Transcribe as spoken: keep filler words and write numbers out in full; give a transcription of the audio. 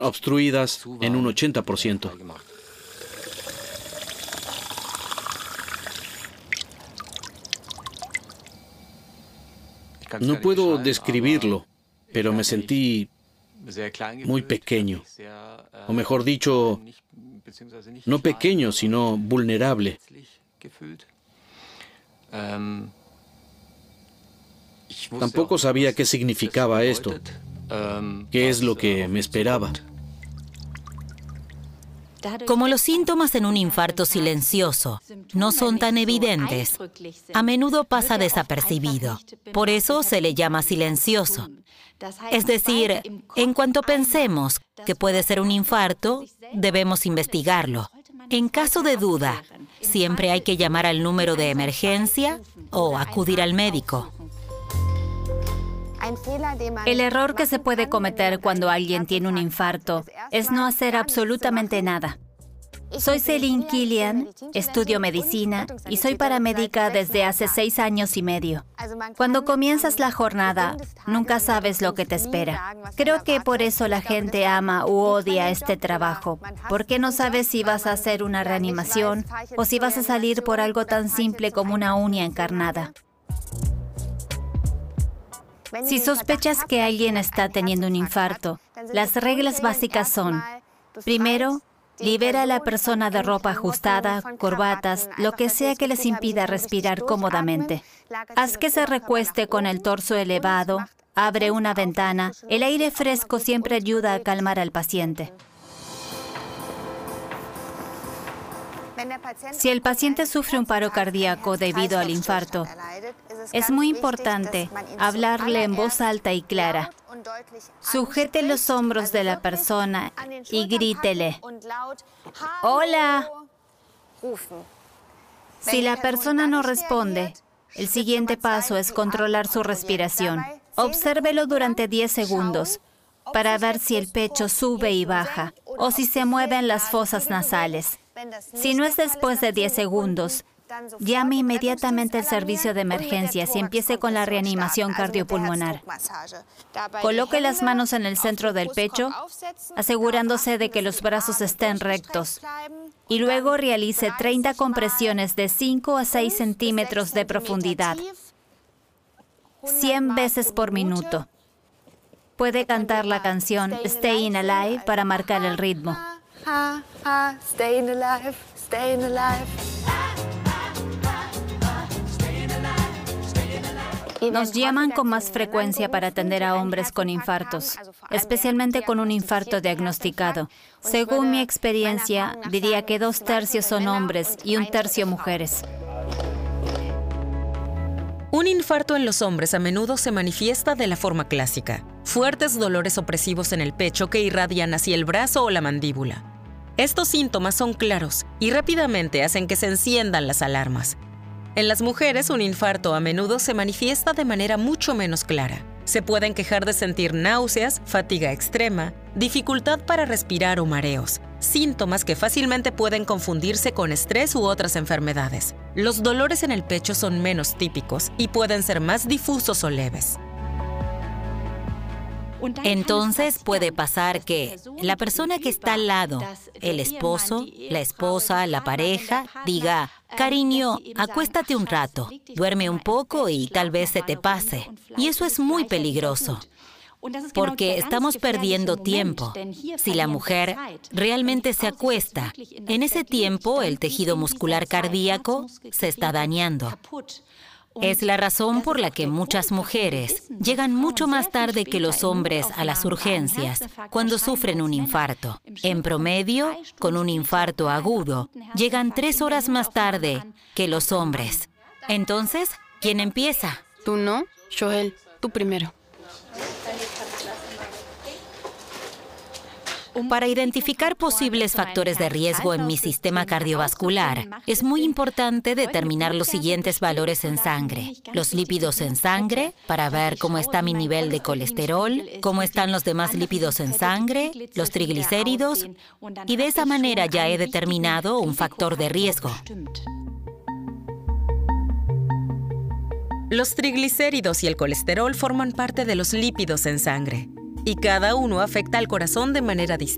obstruidas en un ochenta por ciento. No puedo describirlo, pero me sentí muy pequeño, o mejor dicho, no pequeño, sino vulnerable. Tampoco sabía qué significaba esto, qué es lo que me esperaba. Como los síntomas en un infarto silencioso no son tan evidentes, a menudo pasa desapercibido. Por eso se le llama silencioso. Es decir, en cuanto pensemos que puede ser un infarto, debemos investigarlo. En caso de duda, siempre hay que llamar al número de emergencia o acudir al médico. El error que se puede cometer cuando alguien tiene un infarto es no hacer absolutamente nada. Soy Celine Killian, estudio medicina y soy paramédica desde hace seis años y medio. Cuando comienzas la jornada, nunca sabes lo que te espera. Creo que por eso la gente ama u odia este trabajo, porque no sabes si vas a hacer una reanimación o si vas a salir por algo tan simple como una uña encarnada. Si sospechas que alguien está teniendo un infarto, las reglas básicas son: primero, libera a la persona de ropa ajustada, corbatas, lo que sea que les impida respirar cómodamente. Haz que se recueste con el torso elevado, abre una ventana. El aire fresco siempre ayuda a calmar al paciente. Si el paciente sufre un paro cardíaco debido al infarto, es muy importante hablarle en voz alta y clara. Sujete los hombros de la persona y grítele: ¡Hola! Si la persona no responde, el siguiente paso es controlar su respiración. Obsérvelo durante diez segundos para ver si el pecho sube y baja o si se mueven las fosas nasales. Si no es después de diez segundos, llame inmediatamente al servicio de emergencias y empiece con la reanimación cardiopulmonar. Coloque las manos en el centro del pecho, asegurándose de que los brazos estén rectos. Y luego realice treinta compresiones de cinco a seis centímetros de profundidad, cien veces por minuto. Puede cantar la canción Stayin' Alive para marcar el ritmo. Stayin' alive, stayin' alive. Nos llaman con más frecuencia para atender a hombres con infartos, especialmente con un infarto diagnosticado. Según mi experiencia, diría que dos tercios son hombres y un tercio mujeres. Un infarto en los hombres a menudo se manifiesta de la forma clásica: fuertes dolores opresivos en el pecho que irradian hacia el brazo o la mandíbula. Estos síntomas son claros y rápidamente hacen que se enciendan las alarmas. En las mujeres, un infarto a menudo se manifiesta de manera mucho menos clara. Se pueden quejar de sentir náuseas, fatiga extrema, dificultad para respirar o mareos, síntomas que fácilmente pueden confundirse con estrés u otras enfermedades. Los dolores en el pecho son menos típicos y pueden ser más difusos o leves. Entonces puede pasar que la persona que está al lado, el esposo, la esposa, la pareja, diga: cariño, acuéstate un rato, duerme un poco y tal vez se te pase. Y eso es muy peligroso, porque estamos perdiendo tiempo. Si la mujer realmente se acuesta, en ese tiempo el tejido muscular cardíaco se está dañando. Es la razón por la que muchas mujeres llegan mucho más tarde que los hombres a las urgencias cuando sufren un infarto. En promedio, con un infarto agudo, llegan tres horas más tarde que los hombres. Entonces, ¿quién empieza? Tú no, Joel, tú primero. Para identificar posibles factores de riesgo en mi sistema cardiovascular, es muy importante determinar los siguientes valores en sangre. Los lípidos en sangre, para ver cómo está mi nivel de colesterol, cómo están los demás lípidos en sangre, los triglicéridos, y de esa manera ya he determinado un factor de riesgo. Los triglicéridos y el colesterol forman parte de los lípidos en sangre, y cada uno afecta al corazón de manera distinta.